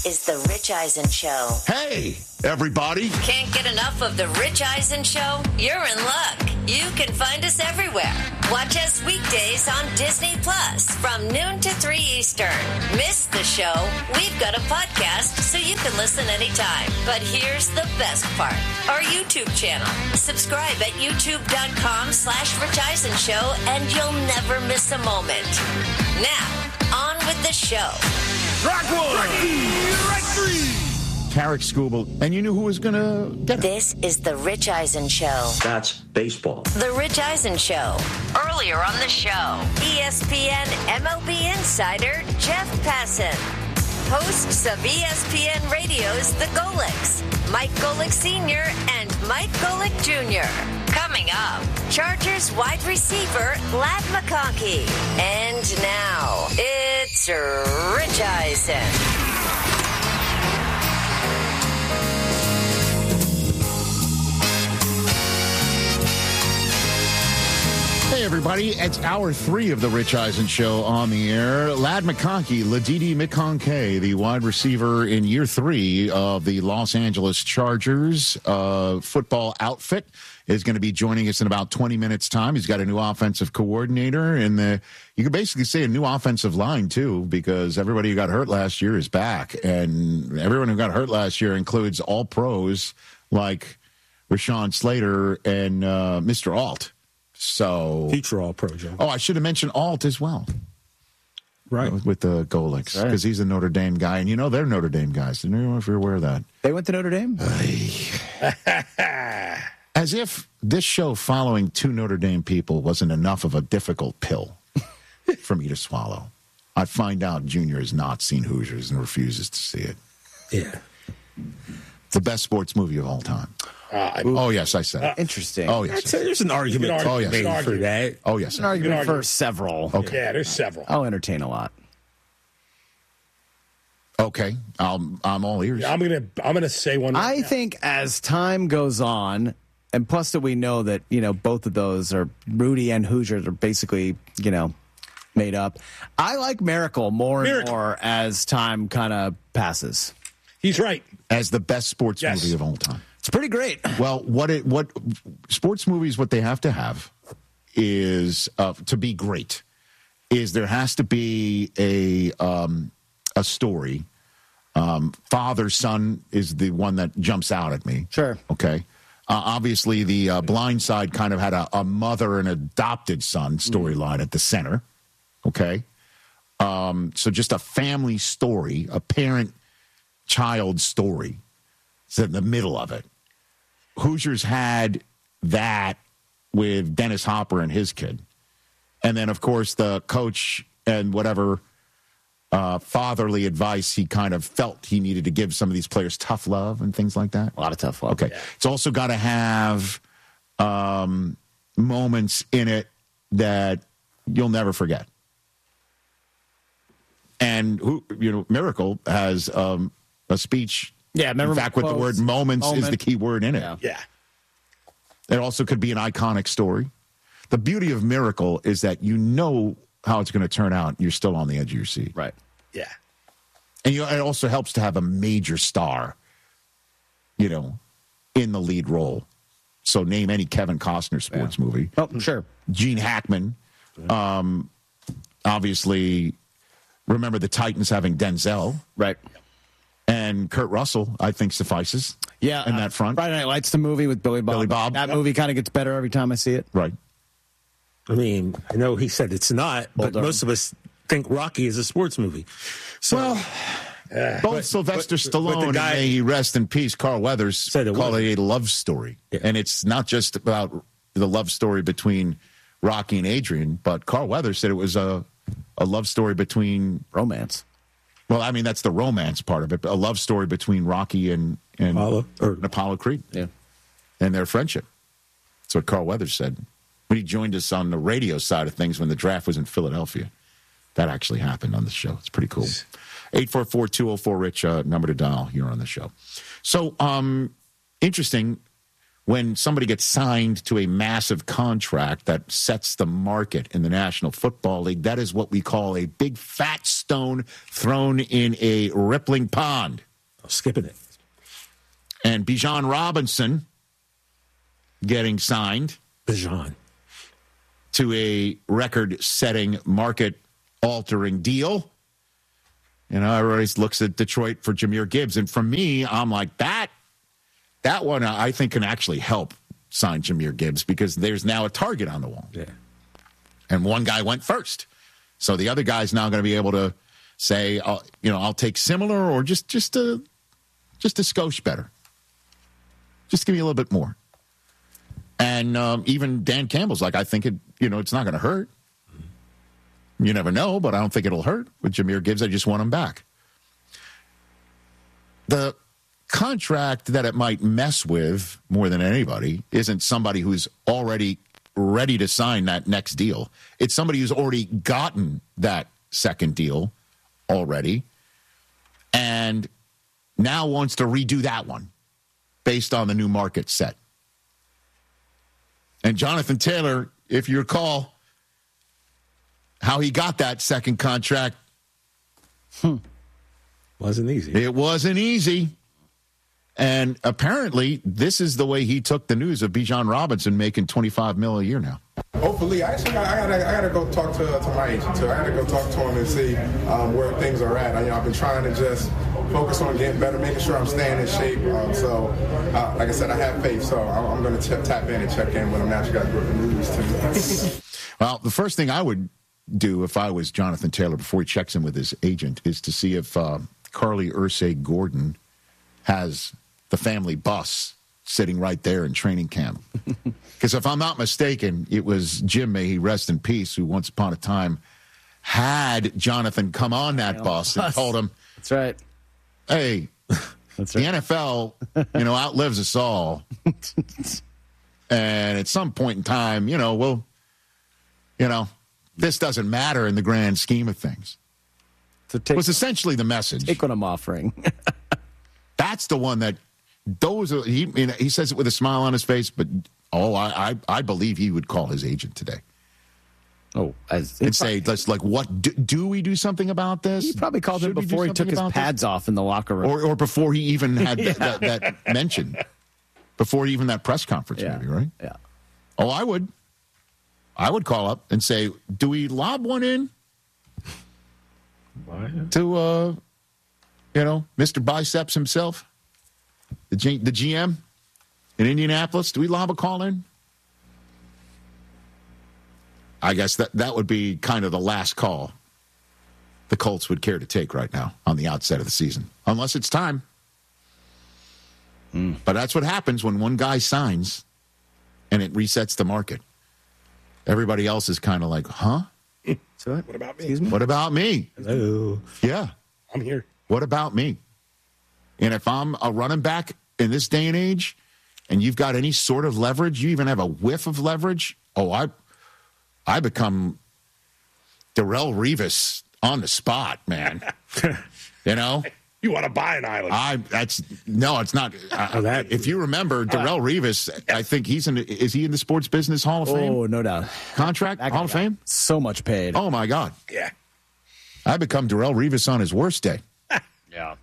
is The Rich Eisen Show. Hey, everybody. Can't get enough of The Rich Eisen Show? You're in luck. You can find us everywhere. Watch us weekdays on Disney Plus from noon to 3 Eastern. Miss the show? We've got a podcast so you can listen anytime. But here's the best part. Our YouTube channel. Subscribe at youtube.com/Rich Eisen Show and you'll never miss a moment. Now, on with the show. Rockwood! Right three! Tarek Skubal, and you knew who was going to get it. This is The Rich Eisen Show. That's baseball. The Rich Eisen Show. Earlier on the show, ESPN MLB insider Jeff Passan. Hosts of ESPN Radio's The Golics, Mike Golic Sr. and Mike Golic Jr. Coming up, Chargers wide receiver Ladd McConkey. And now, it's Rich Eisen. Hey, everybody. It's hour 3 of the Rich Eisen Show on the air. Ladd McConkey, Ladidi McConkey, the wide receiver in year 3 of the Los Angeles Chargers football outfit, is going to be joining us in about 20 minutes' time. He's got a new offensive coordinator, and you could basically say a new offensive line, too, because everybody who got hurt last year is back. And everyone who got hurt last year includes all pros like Rashawn Slater and Mr. Alt. So future All-Pro, Joe. Oh, I should have mentioned Alt as well. Right. With the Golics, because he's a Notre Dame guy. And, they're Notre Dame guys. I don't know if you're aware of that. They went to Notre Dame? As if this show following 2 Notre Dame people wasn't enough of a difficult pill for me to swallow. I find out Junior has not seen Hoosiers and refuses to see it. Yeah. The best sports movie of all time. Yes, I said it. Interesting. Oh, yes. There's an argument made for that. Oh, yes. An argument for several. Okay. Yeah, there's several. I'll entertain a lot. Okay. I'm all ears. Yeah, I'm gonna say one. I think as time goes on, and plus that we know that, both of those are Rudy and Hoosiers are basically, made up. I like Miracle more and more as time kind of passes. He's right. As the best sports movie of all time. It's pretty great. Well, what sports movies, what they have to have is to be great is there has to be a story. Father, son is the one that jumps out at me. Sure. Okay. Obviously, the Blind Side kind of had a mother and adopted son storyline at the center. Okay. So just a family story, a parent-child story is in the middle of it. Hoosiers had that with Dennis Hopper and his kid. And then, of course, the coach and whatever fatherly advice he kind of felt he needed to give some of these players, tough love and things like that. A lot of tough love. Okay. Yeah. It's also got to have moments in it that you'll never forget. And, Miracle has a speech. Yeah, remember. In fact, with the word moments is the key word in it. Yeah. It also could be an iconic story. The beauty of Miracle is that you know how it's going to turn out. You're still on the edge of your seat. Right. Yeah. And it also helps to have a major star, in the lead role. So name any Kevin Costner sports movie. Oh, sure. Gene Hackman. Obviously, remember the Titans having Denzel. Right. And Kurt Russell, I think, suffices. Yeah. In that front. Friday Night Lights, the movie with Billy Bob. That movie kind of gets better every time I see it. Right. I mean, I know he said it's not, but most of us think Rocky is a sports movie. So, both Sylvester Stallone and may he rest in peace, Carl Weathers call it a love story. Yeah. And it's not just about the love story between Rocky and Adrian, but Carl Weathers said it was a love story between... Romance. Well, I mean, that's the romance part of it. A love story between Rocky and Apollo Creed. Yeah. And their friendship. That's what Carl Weathers said when he joined us on the radio side of things when the draft was in Philadelphia. That actually happened on the show. It's pretty cool. 844-204-RICH, number to dial here on the show. So, interesting. when somebody gets signed to a massive contract that sets the market in the National Football League, that is what we call a big fat stone thrown in a rippling pond. I'm skipping it. And Bijan Robinson getting signed Bijan to a record-setting, market-altering deal. Everybody looks at Detroit for Jahmyr Gibbs. And for me, I'm like, that one I think can actually help sign Jahmyr Gibbs because there's now a target on the wall. Yeah. And one guy went first. So the other guy's now going to be able to say, I'll take similar or just a skosh better. Just give me a little bit more. And even Dan Campbell's like, I think it's not going to hurt. You never know, but I don't think it'll hurt with Jahmyr Gibbs. I just want him back. The contract that it might mess with more than anybody isn't somebody who's already ready to sign that next deal. It's somebody who's already gotten that second deal already and now wants to redo that one based on the new market set. And Jonathan Taylor, if you recall how he got that second contract, wasn't easy. It wasn't easy. And apparently, this is the way he took the news of Bijan Robinson making $25 million a year now. Hopefully, I gotta go talk to my agent too. I gotta go talk to him and see where things are at. I've been trying to just focus on getting better, making sure I'm staying in shape. Like I said, I have faith, so I'm going to tap in and check in when I'm actually got good news too. Well, the first thing I would do if I was Jonathan Taylor before he checks in with his agent is to see if Carly Ursay Gordon has the family bus sitting right there in training camp. Because if I'm not mistaken, it was Jim, may he rest in peace, who once upon a time had Jonathan come on that bus and told him, that's right. Hey, that's right. The NFL, outlives us all. And at some point in time, this doesn't matter in the grand scheme of things. It was essentially the message. Take what I'm offering. That's the one that he says it with a smile on his face, but I believe he would call his agent today. Oh, and say, what do we do something about this? He probably called him before he took his pads off in the locker room, or before he even had that mention, before even that press conference, maybe, right? Yeah. Oh, I would call up and say, do we lob one in to Mr. Biceps himself, the GM in Indianapolis? Do we lob a call in? I guess that would be kind of the last call the Colts would care to take right now on the outset of the season, unless it's time. But that's what happens when one guy signs and it resets the market. Everybody else is kind of like, huh? So what about me? Excuse me? What about me? Hello. Yeah. I'm here. What about me? And if I'm a running back in this day and age and you've got any sort of leverage, you even have a whiff of leverage, I become Darrelle Revis on the spot, man. You want to buy an island? It's not. If you remember, Darrelle Revis, I think is he in the sports business Hall of Fame? Oh, no doubt. Contract Hall of Fame? So much paid. Oh my God. Yeah. I become Darrelle Revis on his worst day. Yeah.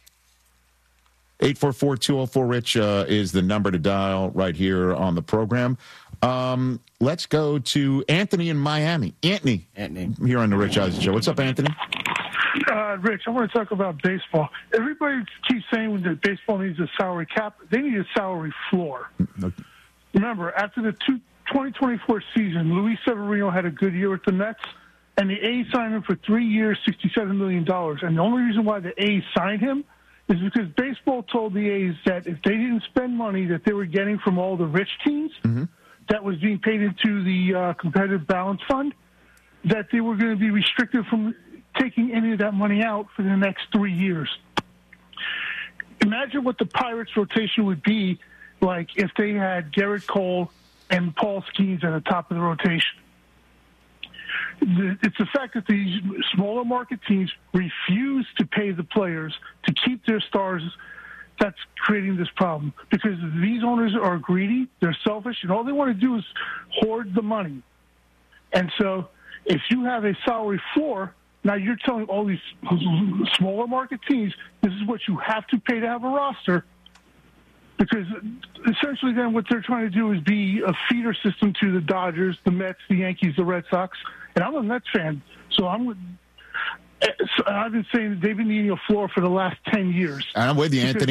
844-204-RICH is the number to dial right here on the program. Let's go to Anthony in Miami. Anthony. Here on the Rich Eisen Show. What's up, Anthony? Rich, I want to talk about baseball. Everybody keeps saying that baseball needs a salary cap. They need a salary floor. Okay. Remember, after the 2024 season, Luis Severino had a good year with the Mets, and the A's signed him for 3 years, $67 million. And the only reason why the A's signed him is because baseball told the A's that if they didn't spend money that they were getting from all the rich teams that was being paid into the competitive balance fund, that they were going to be restricted from taking any of that money out for the next 3 years. Imagine what the Pirates' rotation would be like if they had Garrett Cole and Paul Skeens at the top of the rotation. It's the fact that these smaller market teams refuse to pay the players to keep their stars that's creating this problem, because these owners are greedy, they're selfish, and all they want to do is hoard the money. And so if you have a salary floor, now you're telling all these smaller market teams, this is what you have to pay to have a roster, because essentially then what they're trying to do is be a feeder system to the Dodgers, the Mets, the Yankees, the Red Sox. And I'm a Mets fan, so I've been saying that they've been needing a floor for the last 10 years. I'm with you, Anthony.